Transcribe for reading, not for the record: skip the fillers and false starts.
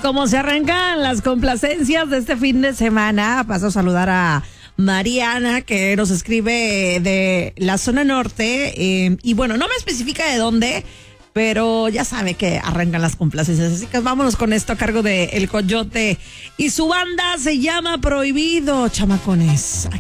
como se arrancan las complacencias de este fin de semana, paso a saludar a Mariana, que nos escribe de la zona norte. Y bueno, no me especifica de dónde, pero ya sabe que arrancan las complacencias. Así que vámonos con esto a cargo de El Coyote. Y su banda se llama Prohibido, chamacones.